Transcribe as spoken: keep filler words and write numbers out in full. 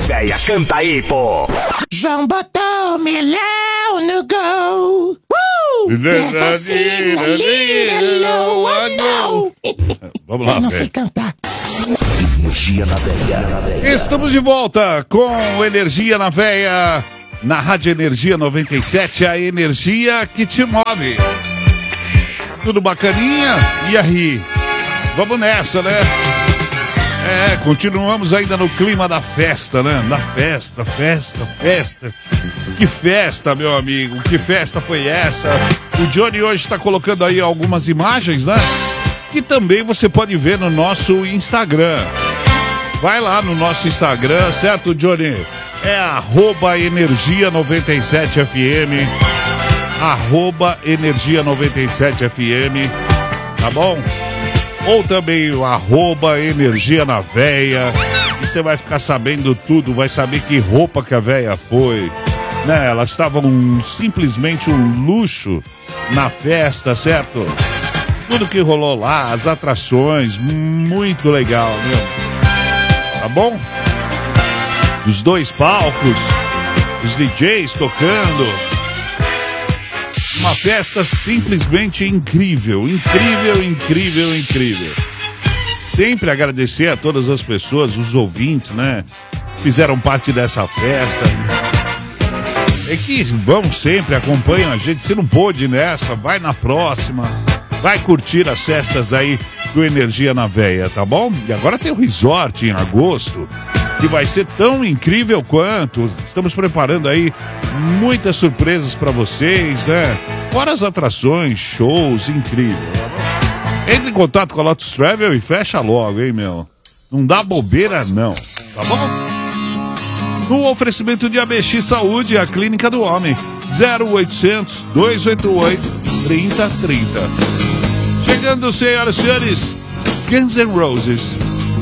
véia, canta aí, pô. João botou melão no gol. Uh! Vamos lá, eu não véia. sei cantar. Energia na veia. Estamos de volta com Energia na Veia, na Rádio Energia noventa e sete, a energia que te move. Tudo bacaninha? E aí? Vamos nessa, né? É, continuamos ainda no clima da festa, né? Da festa, festa, festa. Que festa, meu amigo, que festa foi essa? O Johnny hoje está colocando aí algumas imagens, né? Que também você pode ver no nosso Instagram. Vai lá no nosso Instagram, certo, Johnny? É arroba Energia noventa e sete F M. Arroba Energia noventa e sete F M. Tá bom? Ou também o arroba Energia na Veia. E você vai ficar sabendo tudo, vai saber que roupa que a véia foi. Né? Elas estavam simplesmente um luxo na festa, certo? Tudo que rolou lá, as atrações, muito legal, meu. Tá bom? Os dois palcos, os D Js tocando. Uma festa simplesmente incrível, incrível, incrível, incrível. Sempre agradecer a todas as pessoas, os ouvintes, né? Fizeram parte dessa festa. É que vão sempre, acompanham a gente. Se não pôde nessa, vai na próxima. Vai curtir as festas aí do Energia na Veia, tá bom? E agora tem o resort em agosto, que vai ser tão incrível quanto. Estamos preparando aí muitas surpresas para vocês, né? Fora as atrações, shows, incrível. Entre em contato com a Lotus Travel e fecha logo, hein, meu? Não dá bobeira, não. Tá bom? No oferecimento de A B X Saúde, a Clínica do Homem. zero oitocentos, dois oito oito, três zero três zero. Chegando, senhoras e senhores, Guns N' Roses.